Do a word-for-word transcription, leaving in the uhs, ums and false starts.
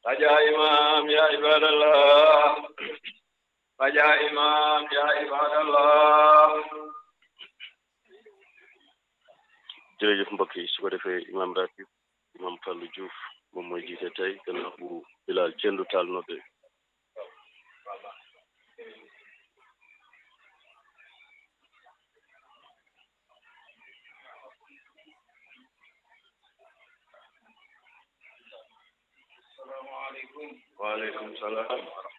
Raja Imam ya ibadallah. Raja Imam ya ibadallah. jërëjëf mbokk yi su ko defee imam ratib imam Fallou Diouf moom mooy jiite tey gannaaw bu Bilal Cendu Taal nodde Assalamualaikum. Waalaikumsalam.